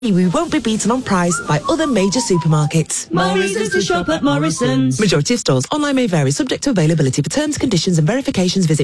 We won't be beaten on price by other major supermarkets. More reasons to shop at Morrisons. Majority of stores. Online may vary, subject to availability. For terms, conditions and verifications, visit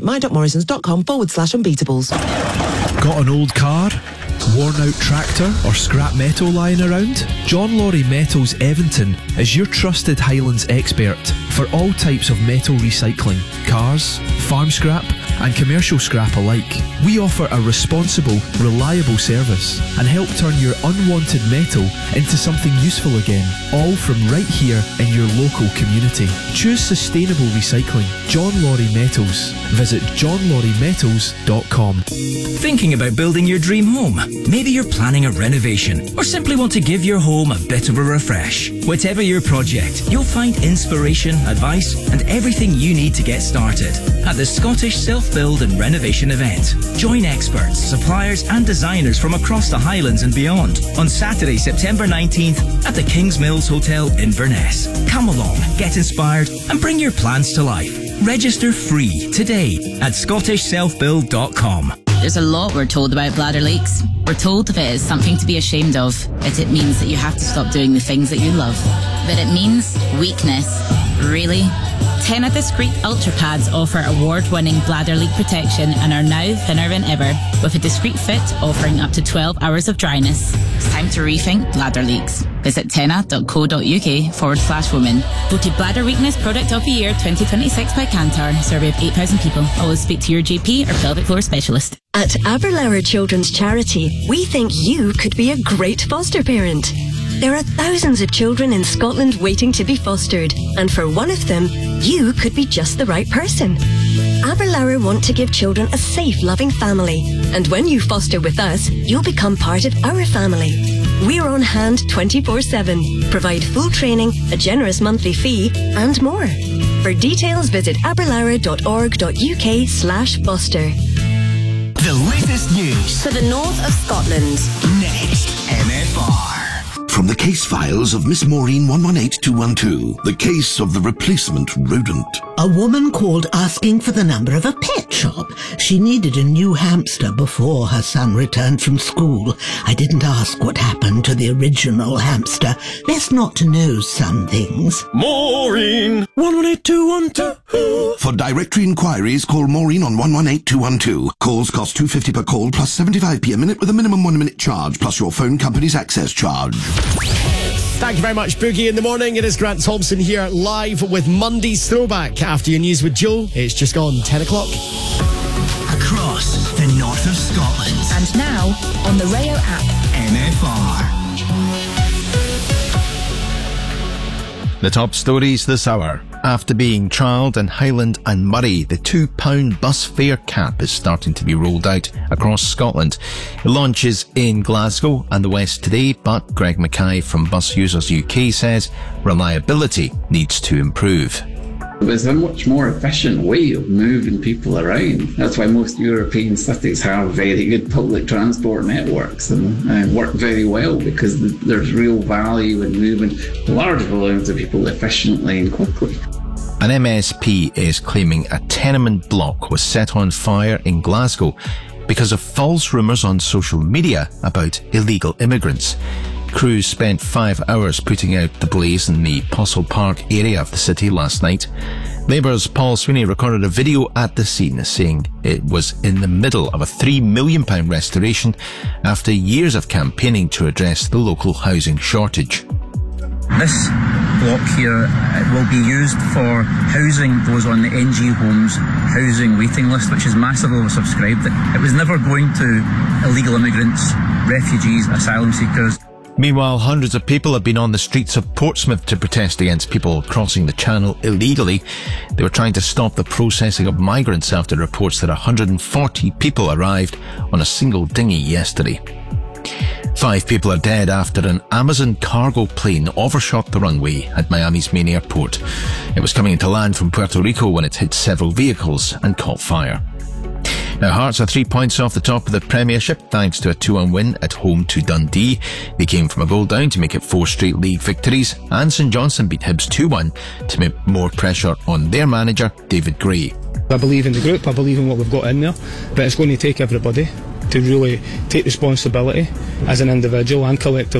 my.morrisons.com/unbeatables. Got an old car? Worn out tractor or scrap metal lying around? John Laurie Metals Eventon is your trusted Highlands expert for all types of metal recycling, cars, farm scrap and commercial scrap alike. We offer a responsible, reliable service and help turn your unwanted metal into something useful again, all from right here in your local community. Choose sustainable recycling. John Laurie Metals. Visit johnlauriemetals.com. Thinking about building your dream home? Maybe you're planning a renovation or simply want to give your home a bit of a refresh. Whatever your project, you'll find inspiration, advice and everything you need to get started at the Scottish Self-Build and Renovation event. Join experts, suppliers and designers from across the Highlands and beyond on Saturday, September 19th at the Kings Mills Hotel in Inverness. Come along, get inspired and bring your plans to life. Register free today at scottishselfbuild.com. There's a lot we're told about bladder leaks. We're told that it is something to be ashamed of, that it means that you have to stop doing the things that you love. That it means weakness. Really? Tena Discreet Ultra Pads offer award-winning bladder leak protection and are now thinner than ever, with a discreet fit offering up to 12 hours of dryness. It's time to rethink bladder leaks. Visit tena.co.uk/women. Voted Bladder Weakness Product of the Year 2026 by Kantar. Survey of 8,000 people. Always speak to your GP or pelvic floor specialist. At Aberlour Children's Charity, we think you could be a great foster parent. There are thousands of children in Scotland waiting to be fostered, and for one of them, you could be just the right person. Aberlour want to give children a safe, loving family, and when you foster with us, you'll become part of our family. We're on hand 24/7, provide full training, a generous monthly fee, and more. For details, visit aberlour.org.uk/foster. The latest news for the north of Scotland. Next, MFR. From the case files of Miss Maureen 118212, the case of the replacement rodent. A woman called asking for the number of a pet shop. She needed a new hamster before her son returned from school. I didn't ask what happened to the original hamster. Best not to know some things. Maureen 118212. For directory inquiries, call Maureen on 118212. Calls cost £2.50 per call plus 75p a minute with a minimum 1 minute charge plus your phone company's access charge. Thank you very much, Boogie in the morning. It is Grant Thompson here live with Monday's Throwback. After your news with Joe, it's just gone 10 o'clock. Across the north of Scotland. And now on the Rayo app. MFR. The top stories this hour. After being trialled in Highland and Murray, the £2 bus fare cap is starting to be rolled out across Scotland. It launches in Glasgow and the West today, but Greg Mackay from Bus Users UK says reliability needs to improve. It's a much more efficient way of moving people around. That's why most European cities have very good public transport networks and work very well, because there's real value in moving large volumes of people efficiently and quickly. An MSP is claiming a tenement block was set on fire in Glasgow because of false rumours on social media about illegal immigrants. Crews spent 5 hours putting out the blaze in the Postle Park area of the city last night. Labour's Paul Sweeney recorded a video at the scene saying it was in the middle of a £3 million restoration after years of campaigning to address the local housing shortage. This block here will be used for housing those on the NG Homes housing waiting list, which is massively oversubscribed. It was never going to illegal immigrants, refugees, asylum seekers. Meanwhile, hundreds of people have been on the streets of Portsmouth to protest against people crossing the channel illegally. They were trying to stop the processing of migrants after reports that 140 people arrived on a single dinghy yesterday. 5 people are dead after an Amazon cargo plane overshot the runway at Miami's main airport. It was coming into land from Puerto Rico when it hit several vehicles and caught fire. Now, Hearts are 3 points off the top of the Premiership thanks to a 2-1 win at home to Dundee. They came from a goal down to make it 4 straight league victories, and St Johnstone beat Hibs 2-1 to make more pressure on their manager, David Gray. I believe in the group, I believe in what we've got in there, but it's going to take everybody. to really take responsibility as an individual and collectively